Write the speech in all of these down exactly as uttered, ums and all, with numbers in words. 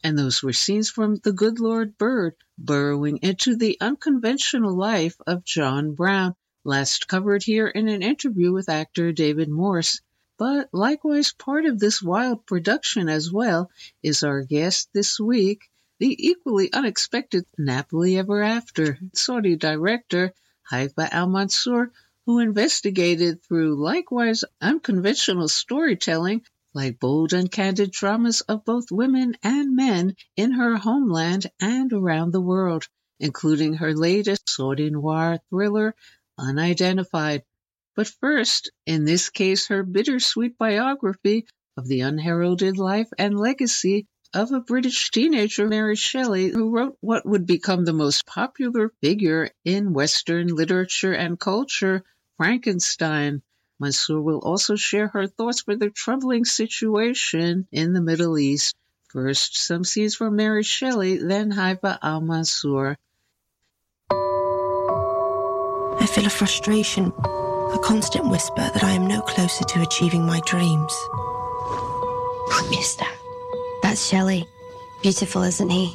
And those were scenes from The Good Lord Bird, burrowing into the unconventional life of John Brown, last covered here in an interview with actor David Morse. But likewise part of this wild production as well is our guest this week, the equally unexpected Napoli Ever After Saudi director Haifa Al-Mansour, who investigated through likewise unconventional storytelling like bold and candid dramas of both women and men in her homeland and around the world, including her latest Saudi noir thriller, Unidentified. But first, in this case, her bittersweet biography of the unheralded life and legacy of a British teenager, Mary Shelley, who wrote what would become the most popular figure in Western literature and culture, Frankenstein. Mansour will also share her thoughts for the troubling situation in the Middle East. First, some scenes from Mary Shelley, then Haifa Al-Mansour. I feel a frustration, a constant whisper that I am no closer to achieving my dreams. Who is that? That's Shelley. Beautiful, isn't he?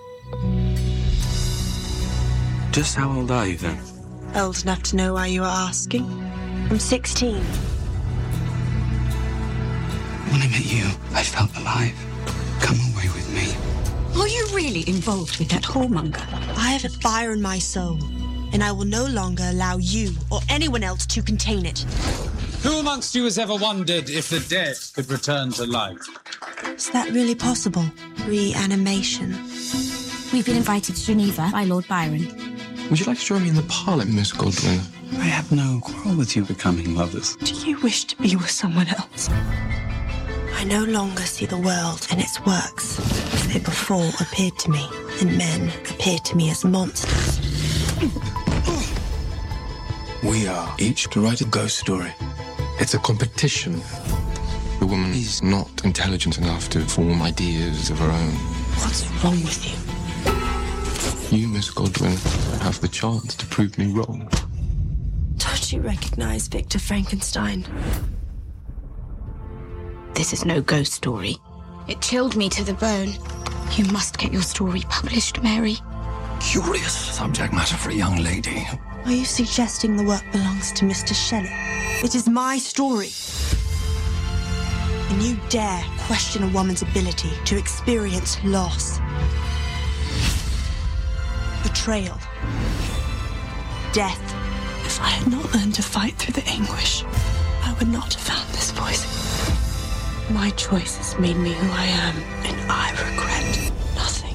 Just how old are you then? Old enough to know why you are asking. I'm sixteen. When I met you, I felt alive. Come away with me. Are you really involved with that whoremonger? I have a fire in my soul, and I will no longer allow you or anyone else to contain it. Who amongst you has ever wondered if the dead could return to life? Is that really possible? Reanimation. We've been invited to Geneva by Lord Byron. Would you like to join me in the parlour, Miss Goldwyn? I have no quarrel with you becoming lovers. Do you wish to be with someone else? I no longer see the world and its works as they before appeared to me, and men appeared to me as monsters. We are each to write a ghost story. It's a competition. The woman is not intelligent enough to form ideas of her own. What's wrong with you? You, Miss Goldwyn, have the chance to prove me wrong. Don't you recognize Victor Frankenstein? This is no ghost story. It chilled me to the bone. You must get your story published, Mary. Curious subject matter for a young lady. Are you suggesting the work belongs to Mister Shelley? It is my story. And you dare question a woman's ability to experience loss, betrayal, death. If I had not learned to fight through the anguish, I would not have found this voice. My choices made me who I am, and I regret nothing.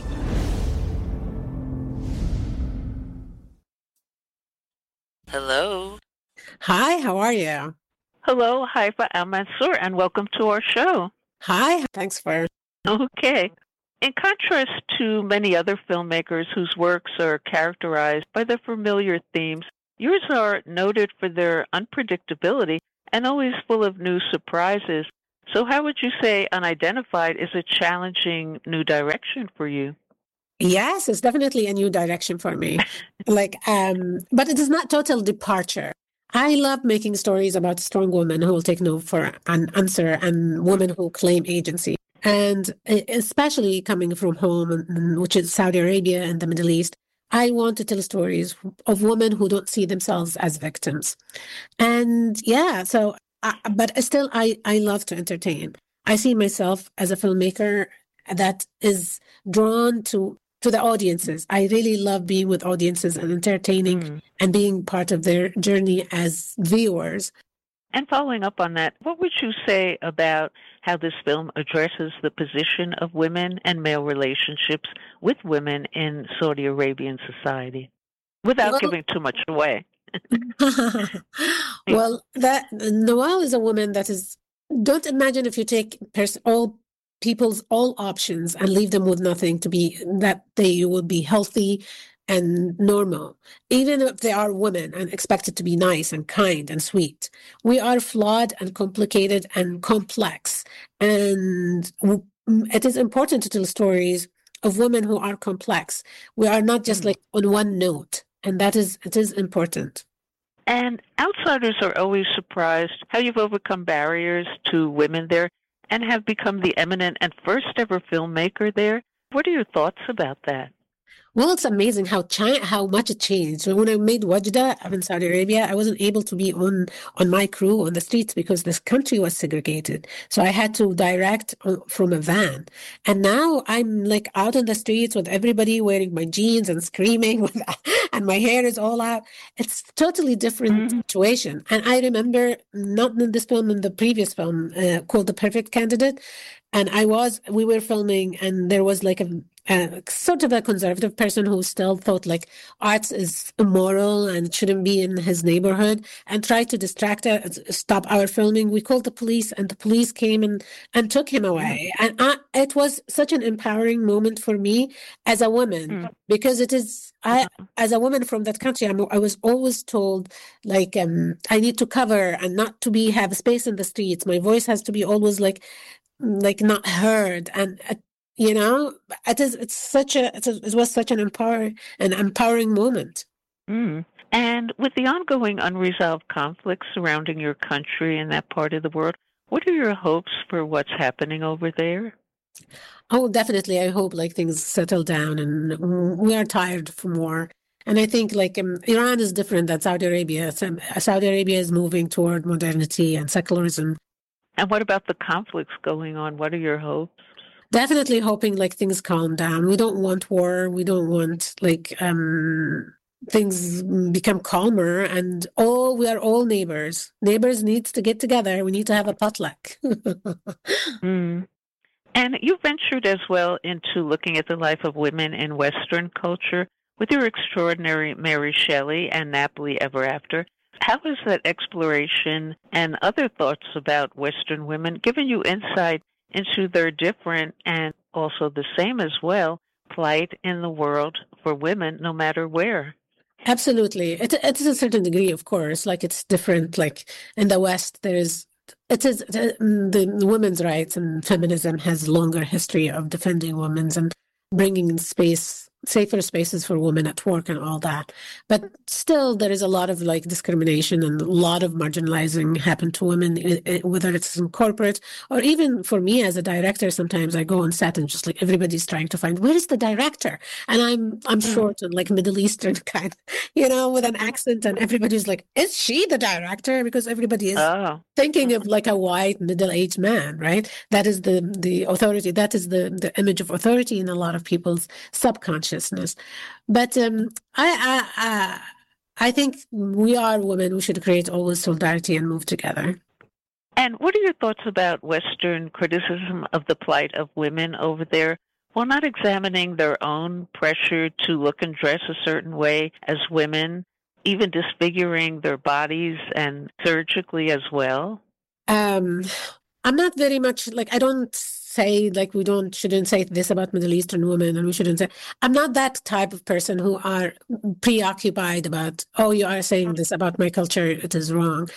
Hello. Hi, how are you? Hello, Haifa Al-Mansour, and welcome to our show. Hi, thanks for... Okay. In contrast to many other filmmakers whose works are characterized by the familiar themes, yours are noted for their unpredictability and always full of new surprises. So how would you say Unidentified is a challenging new direction for you? Yes, it's definitely a new direction for me. like, um, but it is not total departure. I love making stories about strong women who will take no for an answer and women who claim agency. And especially coming from home, which is Saudi Arabia and the Middle East, I want to tell stories of women who don't see themselves as victims. And yeah, so, uh, but still, I, I love to entertain. I see myself as a filmmaker that is drawn to to the audiences. I really love being with audiences and entertaining mm. and being part of their journey as viewers. And following up on that, what would you say about how this film addresses the position of women and male relationships with women in Saudi Arabian society, without well, giving too much away? Well, that Noelle is a woman that is, don't imagine if you take pers- all people's all options and leave them with nothing to be, that they will be healthy and normal, even if they are women and expected to be nice and kind and sweet. We are flawed and complicated and complex. And it is important to tell stories of women who are complex. We are not just like on one note, and that is, it is important. And outsiders are always surprised how you've overcome barriers to women there and have become the eminent and first ever filmmaker there What are your thoughts about that? Well, it's amazing how chi- how much it changed. So when I made Wajda up in Saudi Arabia, I wasn't able to be on on my crew on the streets because this country was segregated. So I had to direct on, from a van. And now I'm like out on the streets with everybody wearing my jeans and screaming, with, and my hair is all out. It's totally different mm-hmm. situation. And I remember not in this film, in the previous film uh, called The Perfect Candidate. And I was, we were filming, and there was like a, a sort of a conservative person who still thought like arts is immoral and shouldn't be in his neighborhood, and tried to distract us, stop our filming. We called the police, and the police came and, and took him away. And I, it was such an empowering moment for me as a woman, mm. because it is, I, as a woman from that country, I'm, I was always told like, um, I need to cover and not to be, have space in the streets. My voice has to be always like, like not heard, and uh, you know, it is. It's such a. It's a it was such an empowering, an empowering moment. Mm. And with the ongoing unresolved conflicts surrounding your country and that part of the world, what are your hopes for what's happening over there? Oh, definitely. I hope like things settle down, and we are tired from war. And I think like um, Iran is different than Saudi Arabia. Saudi Arabia is moving toward modernity and secularism. And what about the conflicts going on? What are your hopes? Definitely hoping like things calm down. We don't want war. We don't want like um, things become calmer. And all we are all neighbors. Neighbors needs to get together. We need to have a potluck. mm. And you ventured as well into looking at the life of women in Western culture with your extraordinary Mary Shelley and Nappily Ever After. How has that exploration and other thoughts about Western women given you insight into their different and also the same as well plight in the world for women, no matter where? Absolutely. It, it is a certain degree, of course, like it's different. Like in the West, there is, it is the, the women's rights and feminism has longer history of defending women's and bringing in space, safer spaces for women at work and all that. But still, there is a lot of like discrimination and a lot of marginalizing happen to women, whether it's in corporate or even for me as a director. Sometimes I go on set and just like everybody's trying to find, where is the director? And I'm I'm short and like Middle Eastern kind, you know, with an accent, and everybody's like, is she the director? Because everybody is oh. thinking of like a white middle-aged man, right? That is the the authority. That is the the image of authority in a lot of people's subconscious. But um, I, I, I, I think we are women. We should create always solidarity and move together. And what are your thoughts about Western criticism of the plight of women over there, while not examining their own pressure to look and dress a certain way as women, even disfiguring their bodies and surgically as well? Um, I'm not very much like, I don't say like we don't shouldn't say this about Middle Eastern women, and we shouldn't say. I'm not that type of person who are preoccupied about, oh, you are saying this about my culture, it is wrong.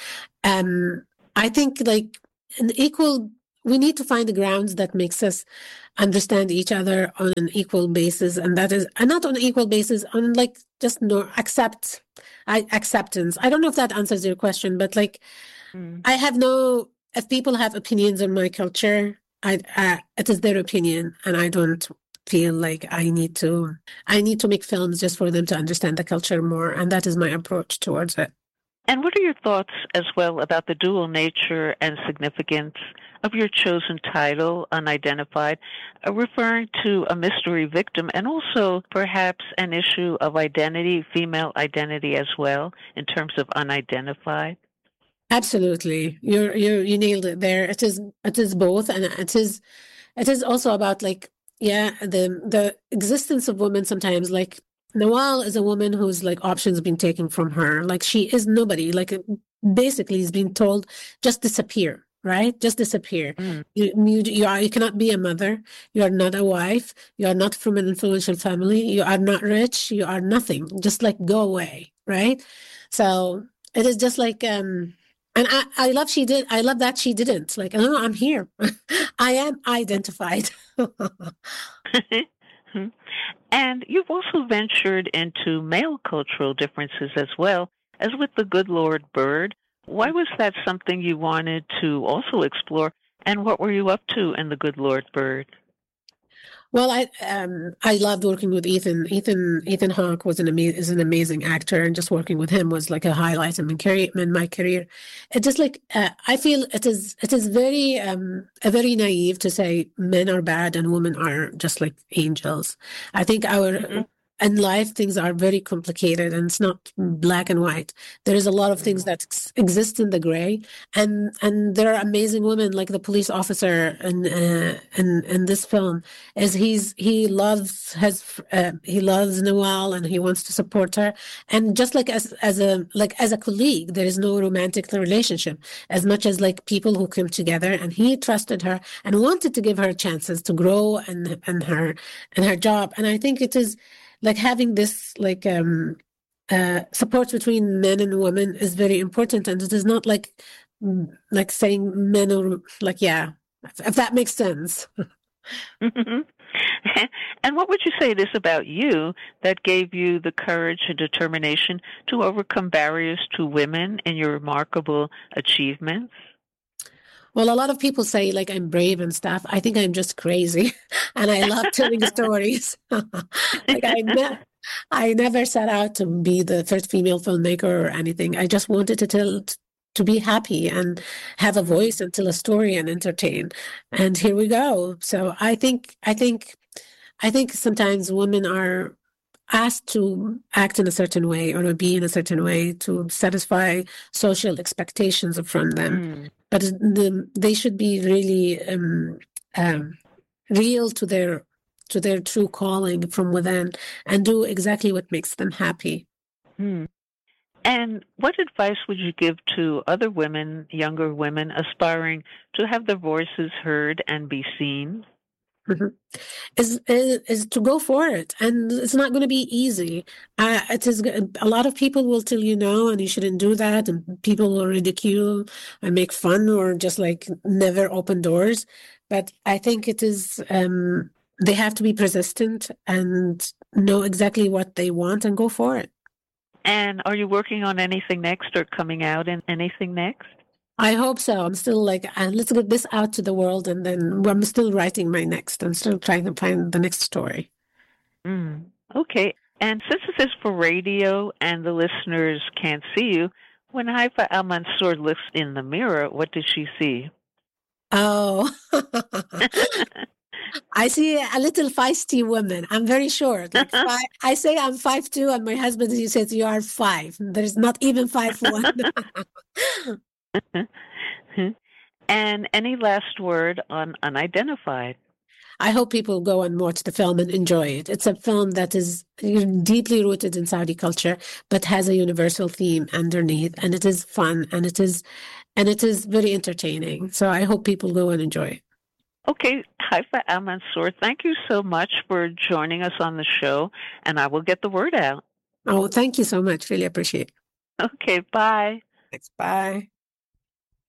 Um, I think like an equal, we need to find the grounds that makes us understand each other on an equal basis, and that is, and not on an equal basis, on like just no accept, I acceptance. I don't know if that answers your question, but like mm. I have no. If people have opinions on my culture, I, uh, it is their opinion, and I don't feel like I need to. I need to make films just for them to understand the culture more, and that is my approach towards it. And what are your thoughts as well about the dual nature and significance of your chosen title, Unidentified, uh, referring to a mystery victim, and also perhaps an issue of identity, female identity as well, in terms of unidentified? Absolutely, you you you nailed it there. It is it is both, and it is it is also about like yeah the the existence of women. Sometimes like Nawal is a woman whose like options been taken from her. Like she is nobody. Like basically, is being told just disappear. Right, just disappear. Mm. You you you, are, you cannot be a mother. You are not a wife. You are not from an influential family. You are not rich. You are nothing. Just like go away. Right. So it is just like um. And I, I love she did. I love that she didn't. Like, oh, I'm here. I am identified. And you've also ventured into male cultural differences as well, as with The Good Lord Bird. Why was that something you wanted to also explore? And what were you up to in The Good Lord Bird? Well, I um I loved working with Ethan. Ethan Ethan Hawke was an ama- is an amazing actor, and just working with him was like a highlight in my career. In my career, it just like uh, I feel it is it is very um a very naive to say men are bad and women are just like angels. I think our Mm-hmm. in life things are very complicated, and it's not black and white. There is a lot of things that ex- exist in the gray, and and there are amazing women like the police officer in uh, in in this film. Is he's he loves his uh, he loves Noelle, and he wants to support her, and just like as as a like as a colleague, there is no romantic relationship as much as like people who come together, and he trusted her and wanted to give her chances to grow and and her and her job. And I think it is like having this like um uh support between men and women is very important, and it is not like mm, like saying men or like yeah, if, if that makes sense. Mhm. And what would you say it is about you that gave you the courage and determination to overcome barriers to women in your remarkable achievements? Well, a lot of people say like I'm brave and stuff. I think I'm just crazy, and I love telling stories. Like I ne- I never set out to be the first female filmmaker or anything. I just wanted to tell to be happy and have a voice and tell a story and entertain. And here we go. So I think I think I think sometimes women are asked to act in a certain way or to be in a certain way to satisfy social expectations from them. Mm. But the, they should be really um, um, real to their to their true calling from within and do exactly what makes them happy. Hmm. And what advice would you give to other women, younger women, aspiring to have their voices heard and be seen? Mm-hmm. Is, is is to go for it, and it's not going to be easy. Uh, it is a lot of people will tell you no, and you shouldn't do that, and people will ridicule and make fun or just like never open doors. But I think it is um, they have to be persistent and know exactly what they want and go for it. And are you working on anything next or coming out in anything next? I hope so. I'm still like, uh, let's get this out to the world, and then I'm still writing my next. I'm still trying to find the next story. Mm. Okay. And since this is for radio and the listeners can't see you, when Haifa Al-Mansour looks in the mirror, what does she see? Oh, I see a little feisty woman. I'm very short. Like five, I say I'm five two, and my husband he says you are five. There's not even five one. And any last word on Unidentified? I hope people go and watch the film and enjoy it. It's a film that is deeply rooted in Saudi culture, but has a universal theme underneath, and it is fun, and it is, and it is very entertaining. So I hope people go and enjoy it. Okay, Haifa Al-Mansour, thank you so much for joining us on the show, and I will get the word out. Oh, thank you so much. Really appreciate it. Okay, bye. Thanks. Bye.